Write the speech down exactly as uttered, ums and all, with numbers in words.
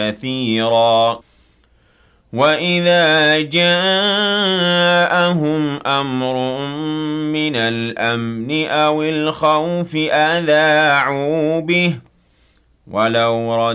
كثيرا وَإِذَا جَاءَهُمْ أَمْرٌ مِّنَ الْأَمْنِ أَوِ الْخَوْفِ أَذَاعُوا بِهِ وَلَوْ